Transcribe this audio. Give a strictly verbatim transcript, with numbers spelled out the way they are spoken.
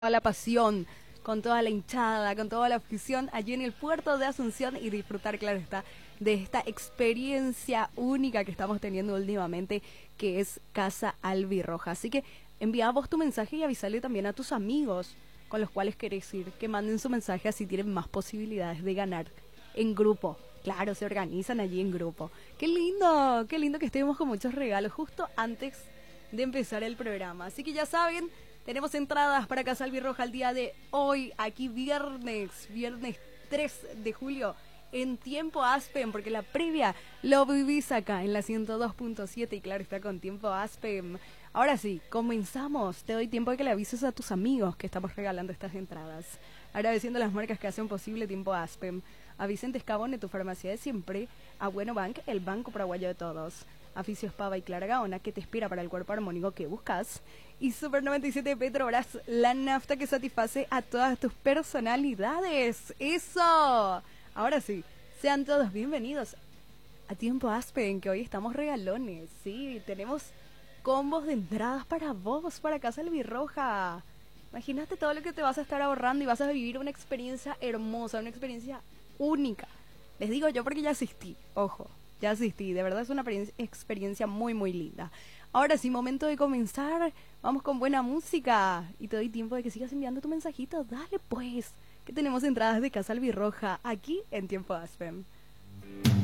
toda la pasión, con toda la hinchada, con toda la afición allí en el puerto de Asunción y disfrutar, claro está, de esta experiencia única que estamos teniendo últimamente, que es Casa Albirroja. Así que envía vos tu mensaje y avísale también a tus amigos con los cuales querés ir, que manden su mensaje, así tienen más posibilidades de ganar en grupo. Claro, se organizan allí en grupo. ¡Qué lindo! ¡Qué lindo que estemos con muchos regalos justo antes de empezar el programa! Así que ya saben, tenemos entradas para Casa Albirroja el día de hoy, aquí viernes, viernes tres de julio, en Tiempo Aspen, porque la previa lo vivís acá en la ciento dos punto siete y claro, está con Tiempo Aspen. Ahora sí, comenzamos. Te doy tiempo de que le avises a tus amigos que estamos regalando estas entradas. Agradeciendo las marcas que hacen posible Tiempo Aspen. A Vicente Escabone, tu farmacia de siempre. A Bueno Bank, el banco paraguayo de todos. Aficios Pava y Clara Gaona, que te espera para el cuerpo armónico que buscas. Y Super noventa y siete Petrobras, la nafta que satisface a todas tus personalidades. ¡Eso! Ahora sí, sean todos bienvenidos a Tiempo Aspen, que hoy estamos regalones. Sí, tenemos combos de entradas para vos, para Casa Albirroja. Imagínate todo lo que te vas a estar ahorrando y vas a vivir una experiencia hermosa, una experiencia única. Les digo yo porque ya asistí, ojo, ya asistí. De verdad es una experiencia muy, muy linda. Ahora sí, momento de comenzar. Vamos con buena música. Y te doy tiempo de que sigas enviando tu mensajito. Dale pues, que tenemos entradas de Casa Albirroja aquí en Tiempo Aspen.